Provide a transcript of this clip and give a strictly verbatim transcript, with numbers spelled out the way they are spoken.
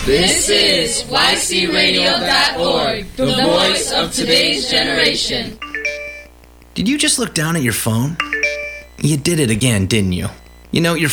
This is Y C radio dot org, the voice of today's generation. Did you just look down at your phone? You did it again, didn't you? You know, your